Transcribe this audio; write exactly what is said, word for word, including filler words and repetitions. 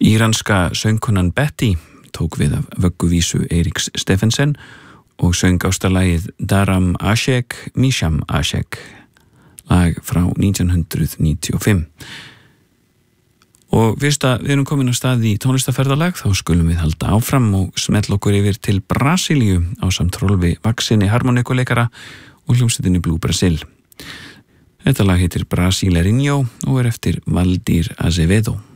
Íranska söngkonan Betty tók við af vögguvísu Eiríks Steffensen og söng ástarlagið Daram Ashek, Misham Ashek, lag frá nítján hundruð níutíu og fimm. Og fyrst að við erum komin á stað í tónlistaferðalag þá skulum við halda áfram og smella okkur yfir til Brasilíu ásamt Rolfi Vaxinni harmonikuleikara og hljómsveitinni Blue Brasil. Þetta lag heitir Brasileirinho og er eftir Valdir Azevedo.